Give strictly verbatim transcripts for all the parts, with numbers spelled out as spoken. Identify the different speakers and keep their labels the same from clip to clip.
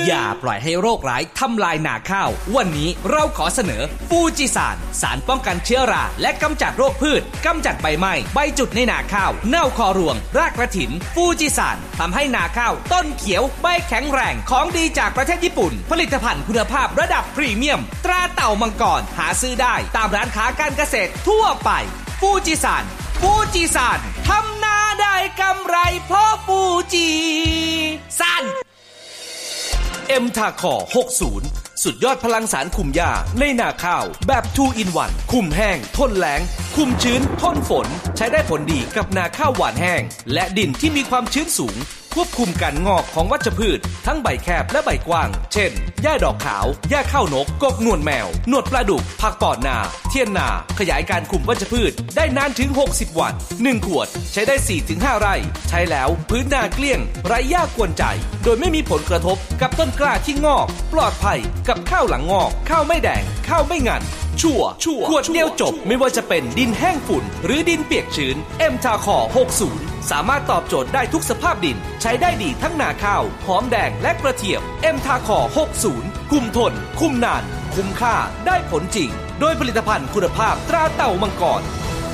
Speaker 1: อย่าปล่อยให้โรคร้ายทำลายนาข้าววันนี้เราขอเสนอฟูจิซานสารป้องกันเชื้อราและกำจัดโรคพืชกำจัดใบไหม้ใบจุดในนาข้าวเน่าคอรวงรากกระถินฟูจิซานทำให้นาข้าวต้นเขียวใบแข็งแรงของดีจากประเทศญี่ปุ่นผลิตภัณฑ์คุณภาพระดับพรีเมียมตราเต่ามังกรหาซื้อได้ตามร้านค้าการเกษตรทั่วไปฟูจิซานฟูจิซานทำนาได้กำไรเพราะฟูจิซานเอ็มทาคอหกสิบสุดยอดพลังสารคุมหญ้าในนาข้าวแบบ ทู อิน วัน คุมแห้งทนแล้งคุมชื้นทนฝนใช้ได้ผลดีกับนาข้าวหวานแห้งและดินที่มีความชื้นสูงควบคุมการงอกของวัชพืชทั้งใบแคบและใบกว้างเช่นหญ้าดอกขาวหญ้าข้าวนกกบหนวดแมวหนวดปลาดุกผักปอดนาเทียนนาขยายการคุมวัชพืชได้นานถึงหกสิบวันหนึ่งขวดใช้ได้ สี่ถึงห้า ไร่ใช้แล้วพื้นนาเกลี้ยงไร้หญ้ากวนใจโดยไม่มีผลกระทบกับต้นกล้าที่งอกปลอดภัยกับข้าวหลังงอกข้าวไม่แดงข้าวไม่งันชัวชัวขวดเดียวจบไม่ว่าจะเป็นดินแห้งฝุ่นหรือดินเปียกชื้นเอ็มทาคอหกสิบสามารถตอบโจทย์ได้ทุกสภาพดินใช้ได้ดีทั้งนาข้าวหอมแดงและกระเทียมเอ็มทาคอหกสิบคุมทนคุมนานคุ้มค่าได้ผลจริงโดยผลิตภัณฑ์คุณภาพตราเต่ามังกร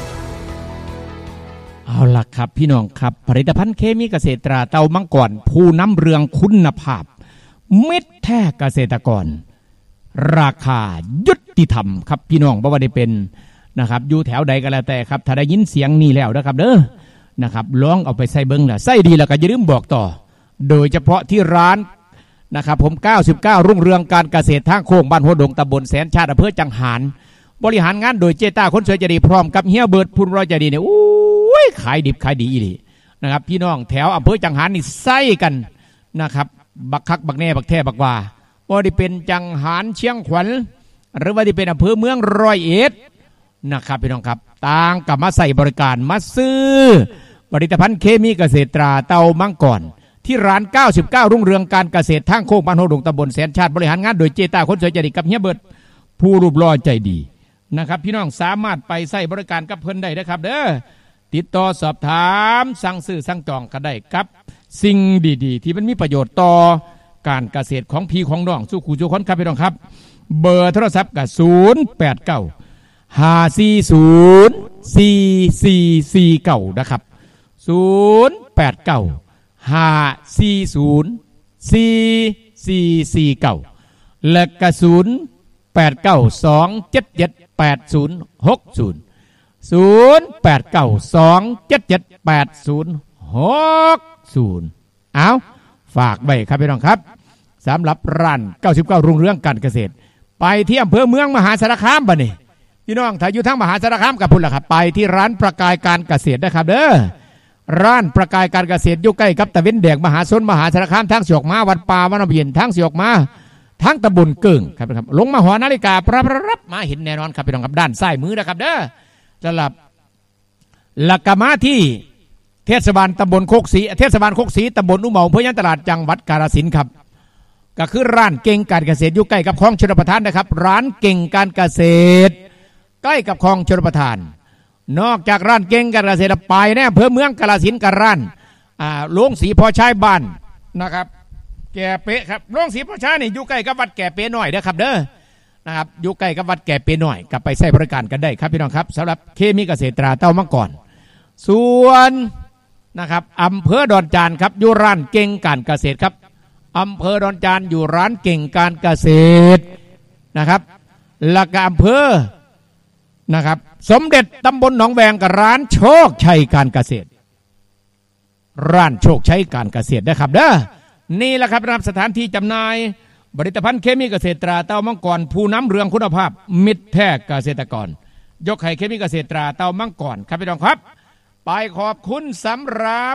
Speaker 2: เอาล่ะครับพี่น้องครับผลิตภัณฑ์เคมีเกษตรตราเต่ามังกรผู้นำเรืองคุณภาพเม็ดแท้เกษตรกรราคายุติธรรมครับพี่น้องบ่ว่าได้เป็นนะครับอยู่แถวใดก็แล้วแต่ครับถ้าได้ยินเสียงนี้แล้วนะครับเด้อนะครับลองเอาไปใส่เบิ้งล่ะใส่ดีแล้วก็อย่าลืมบอกต่อโดยเฉพาะที่ร้านนะครับผมเก้าสิบเก้ารุ่งเรืองการเกษตรทางโค้งบ้านหัวดงตำบลแสนชาติอำเภอจังหารบริหารงานโดยเจต้าคนสวยใจดีพร้อมกับเฮียเบิร์ดพูนรอยใจดีเนี่ยโอ้ยขายดิบขายดีอีหลีนะครับพี่น้องแถวอำเภอจังหารนี่ใส่กันนะครับบักคักบักแน่บักแท้บักว่าว่าที่เป็นจังหารเชียงขวัญหรือว่าที่เป็นอำเภอเมืองร้อยเอ็ดนะครับพี่น้องครับต่างกับมาใส่บริการมาซื้อผลิตภัณฑ์เคมีเกษตรตราเต่ามังกรที่ร้านเก้าสิบเก้ารุ่งเรืองการเกษตรทางโค้งบ้านหัวดงตำบลแสนชาติบริหารงานโดยเจต้าคนสวยใจดีกับเฮียเบิร์ดผู้รูปหล่อใจดีนะครับพี่น้องสามารถไปใส่บริการกับเพิ่นได้นะครับเด้อติดต่อสอบถามสั่งซื้อสั่งจองก็ได้ครับสิ่งดีๆที่มันมีประโยชน์ต่อการเกษตรของพี่ของน้องสู้ขู่สู้คนครับพี่น้องครับเบอร์โทรศัพท์กับศูนย์แปดเก้าห้าสี่ศูนย์สี่สี่สี่เก้านะครับศูนย์แปดเก้าห้าสี่ศูนย์สี่สี่สี่เก้าและกระศูนย์แปดเก้าสองเจ็ดเจ็ดแปดศูนย์หกศูนย์ศูนย์แปดเก้าสองเจ็ดเจ็ดแปดศูนย์หกศูนย์เอาฝากไว้ครับพี่น้องครับสำหรับร้านเก้าสิบเก้ารุ่งเรืองการเกษตรไปที่อำเภอเมืองมหาสารคามบ่นี่พี่น้องถ้าอยู่ทั้งมหาสารคามกับพุ่นล่ะครับไปที่ร้านประกายการเกษตรนะครับเด้อร้านประกายการเกษตรอยู่ใกล้กับตะเวนแดงมหาชนมหาสารคามทางสิออกมาวัดป่าวันเย็นทางสิออกมาทางตำบลเกิ่งครับครับลงมาหัวนาฬิกาปรับรับมาเห็นแน่นอนครับพี่น้องครับด้านซ้ายมือนะครับเด้อสำหรับหลักกมาที่เทศบาลตำบลโคกศรีเทศบาลโคกศรีตำบลอุโมงค์อำเภอยางตลาดจังหวัดกาฬสินธุ์ครับก็คือร้านเก่งการเกษตรอยู่ใกล้กับคลองชลประทานนะครับร้านเก่งการเกษตรใกล้กับคลองชลประทานนอกจากร้านเก่งการเกษตรไปแน่อำเภอเมืองกาฬสินธุ์กับร้านอ่าโรงสีพอใช้บ้านนะครับแก่เป๊ะครับโรงสีพอใช้นี่อยู่ใกล้กับวัดแก่เป๊ะหน่อยนะครับเด้อนะครับอยู่ใกล้กับวัดแก่เป๊ะหน่อยกลับไปใช้บริการกันได้ครับพี่น้องครับสำหรับเคมีเกษตรตราเต่ามังกรส่วนนะครับอำเภอดอนจานครับอยู่ร้านเก่งการเกษตรครับอำเภอดอนจานอยู่ร้านเก่งการเกษตรนะครับและก็อำเภอนะครับสมเด็จตำบลหนองแวงกับร้านโชคชัยการเกษตรร้านโชคชัยการเกษตรนะครับเด้อนี่แหละครับสถานที่จำหน่ายผลิตภัณฑ์เคมีเกษตรตราเต่ามังกรผู้นำเรืองคุณภาพมิตรแท้เกษตรกรยกให้เคมีเกษตรตราเต่ามังกรครับพี่น้องครับไปขอบคุณสำหรับ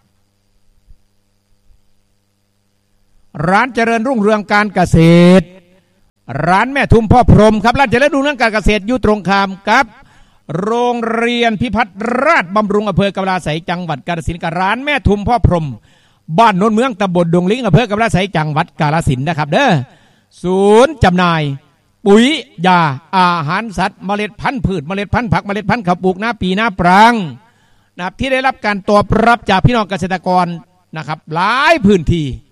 Speaker 2: ร้านเจริญรุ่งเรืองการเกษตรร้านแม่ทุมพ่อพรหมครับร้านเจริญรุ่งเรืองการเกษตรอยู่ตรงข้ามกับโรงเรียนพิพัฒน์ราชบำรุงอำเภอกำลาไสจังหวัดกาฬสินธุ์กับร้านแม่ทุมพ่อพรหมบ้านโนนเมืองตำบลดงลิงอำเภอกำลาไสจังหวัดกาฬสินธุ์นะครับเด้อศูนย์จำหน่ายปุ๋ยยาอาหารสัตว์เมล็ดพันธุ์พืชเมล็ดพันธุ์ผักเมล็ดพันธุ์ข้าวปลูกหน้าปีหน้าปรางนะครับที่ได้รับการตอบรับจากพี่น้องเกษตรกรนะครับหลายพื้นที่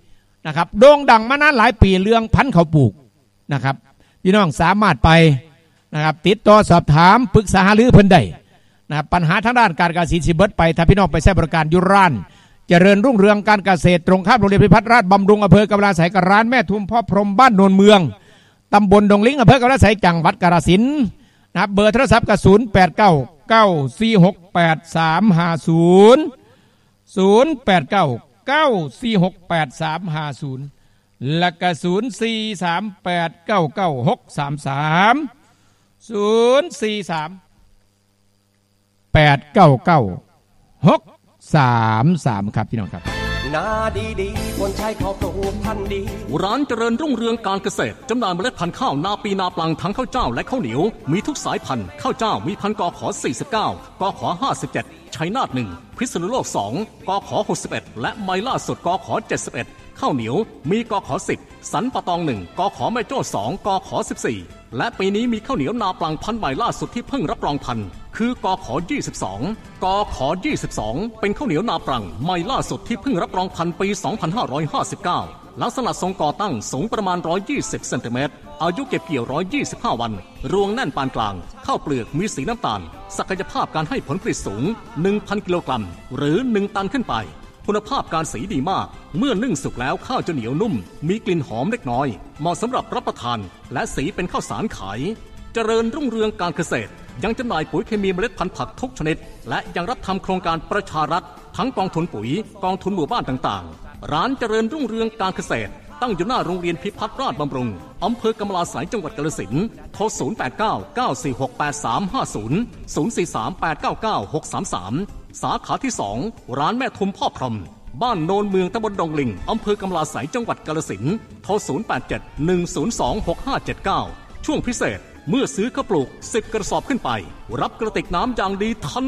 Speaker 2: นะครับโด่งดังมานานหลายปีเรื่องพันธุ์ข้าวปลูกนะครับพี่น้องสามารถไปนะครับติดต่อสอบถามปรึกษาหารือเพิ่นได้นะครับปัญหาทางด้านการเกษตรสิเบิดไปถ้าพี่น้องไปใช้บริการยุร้านเจริญรุ่งเรืองการเกษตรตรงข้ามโรงเรียนพิพัฒน์ราชบำรุงอำเภอกำลาไสกับร้านแม่ทุมพ่อพรหมบ้านโนนเมืองตำบลดงลิงอำเภอกำลาไสจังหวัดกาฬสินธุ์นะครับเบอร์โทรศัพท์ก็ศูนย์แปดเก้า เก้าสี่หกแปดสามห้าศูนย์ ศูนย์แปดเก้า เก้าสี่หกแปดสามห้าศูนย์และก็ศูนย์สี่สามแปดเก้าเก้าหกสามสามศูนย์สี่สามแปดเก้าเก้าหกสามสามครับพี่น้องครับ
Speaker 3: นาดีดีคนใช้ข้าวปลูกพันธุ์ดี
Speaker 4: ร้านเจริญรุ่งเรืองการเกษตรจำหน่ายเมล็ดพันธุ์ข้าวนาปีนาปลังทั้งข้าวเจ้าและข้าวเหนียวมีทุกสายพันธุ์ข้าวเจ้ามีพันธุ์กขสี่สิบเก้ากขห้าสิบเจ็ดชัยนาทหนึ่งพิษณุโลกสองกขหกสิบเอ็ดและไมล่าสุดกขเจ็ดสิบเอ็ดข้าวเหนียวมีกขสิบสันปะตองหนึ่งกขแม่โจ้สองกขสิบสี่และปีนี้มีข้าวเหนียวนาปลังพันธุ์ใหม่ล่าสุดที่เพิ่งรับรองพันธุ์คือกขยี่สิบสองกขยี่สิบสองเป็นข้าวเหนียวนาปลังใหม่ล่าสุดที่เพิ่งรับรองพันธุ์ปีสองพันห้าร้อยห้าสิบเก้าลักษณะทรงก่อตั้งสูงประมาณหนึ่งร้อยยี่สิบเซนติเมตรอายุเก็บเกี่ยวหนึ่งร้อยยี่สิบห้าวันรวงแน่นปานกลางข้าวเปลือกมีสีน้ำตาลศักยภาพการให้ผลผลิตสูง หนึ่งพัน กิโลกรัมหรือหนึ่งตันขึ้นไปคุณภาพการสีดีมากเมื่อนึ่งสุกแล้วข้าวจะเหนียวนุ่มมีกลิ่นหอมเล็กน้อยเหมาะสำหรับรับประทานและสีเป็นข้าวสารขายเจริญรุ่งเรืองการเกษตรยังจำหน่ายปุ๋ยเคมีเมล็ดพันธุ์ผักทุกชนิดและยังรับทำโครงการประชารัฐทั้งกองทุนปุ๋ยกองทุนหมู่บ้านต่างๆร้านเจริญรุ่งเรืองการเกษตรตั้งอยู่หน้าโรงเรียนพิพัฒน์ราชบำรุงอำเภอกำลาไสจังหวัดกาฬสินธุ์โทรศูนย์แปดเก้า เก้าสี่หก แปดสามห้าศูนย์ ศูนย์สี่สาม แปดเก้าเก้า หกสามสามสาขาที่สองร้านแม่ทุมพ่อพรหมบ้านโนนเมืองตำบลดงลิงอำเภอกำลาไสจังหวัดกาฬสินธุ์โทรศูนย์แปดเจ็ด หนึ่งศูนย์สอง หกห้าเจ็ดเก้าช่วงพิเศษเมื่อซื้อข้าวปลูกสิบกระสอบขึ้นไปรับกระติกน้ำอย่างดีทัน